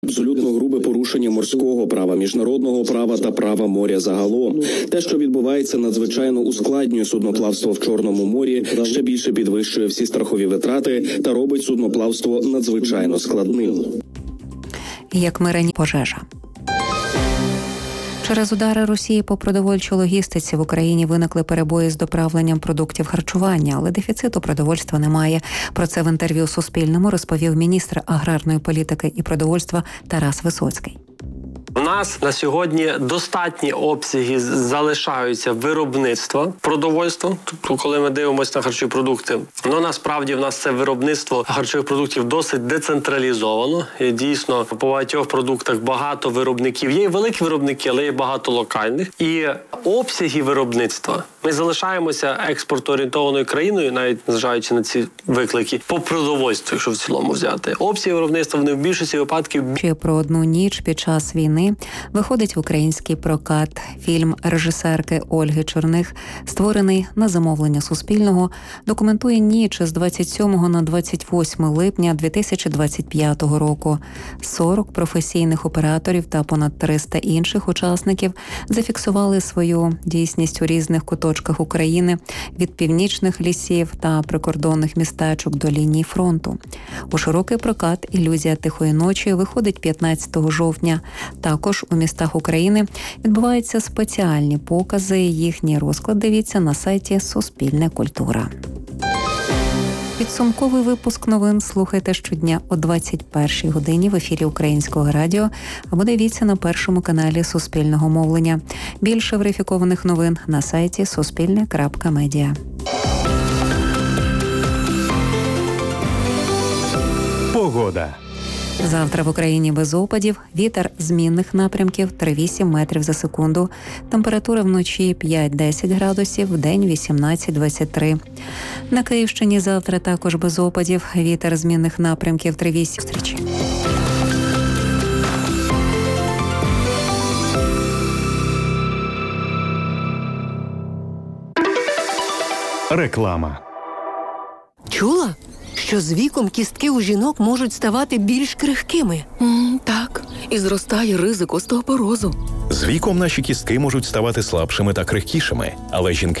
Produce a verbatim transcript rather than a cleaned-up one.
Абсолютно грубе порушення морського права, міжнародного права та права моря загалом. Те, що відбувається, надзвичайно ускладнює судноплавство в Чорному морі, ще більше підвищує всі страхові витрати та робить судноплавство надзвичайно складним. Як ми раніше пожежа. Через удари Росії по продовольчій логістиці в Україні виникли перебої з доправленням продуктів харчування, але дефіциту продовольства немає. Про це в інтерв'ю Суспільному розповів міністр аграрної політики і продовольства Тарас Висоцький. У нас на сьогодні достатні обсяги залишаються виробництва продовольства. Тобто, коли ми дивимося на харчові продукти, ну насправді в нас це виробництво харчових продуктів досить децентралізовано. І дійсно по багатьох продуктах багато виробників. Є і великі виробники, але є багато локальних. І обсяги виробництва ми залишаємося експортоорієнтованою країною, навіть незважаючи на ці виклики, по продовольству, якщо в цілому взяти. Обсяги виробництва вони в більшості випадків. Ще про одну ніч під час війни виходить в український прокат фільм режисерки Ольги Чорних, створений на замовлення Суспільного, документує ніч з двадцять сьомого на двадцять восьме липня дві тисячі двадцять п'ятого року. сорок професійних операторів та понад триста інших учасників зафіксували свою дійсність у різних куточках України, від північних лісів та прикордонних містечок до лінії фронту. У широкий прокат «Ілюзія тихої ночі» виходить п'ятнадцятого жовтня. Також у містах України відбуваються спеціальні покази. Їхній розклад дивіться на сайті Суспільне культура. Підсумковий випуск новин слухайте щодня о двадцять першій годині в ефірі Українського радіо або дивіться на першому каналі Суспільного мовлення. Більше верифікованих новин на сайті суспільне крапка медіа. Погода. Завтра в Україні без опадів, вітер змінних напрямків три-вісім метрів за секунду. Температура вночі п'ять-десять градусів, вдень вісімнадцять-двадцять три. На Київщині завтра також без опадів, вітер змінних напрямків три-вісім. Зустрічі. Реклама. Чула, що з віком кістки у жінок можуть ставати більш крихкими? Mm, так, і зростає ризик остеопорозу. З віком наші кістки можуть ставати слабшими та крихкішими, але жінки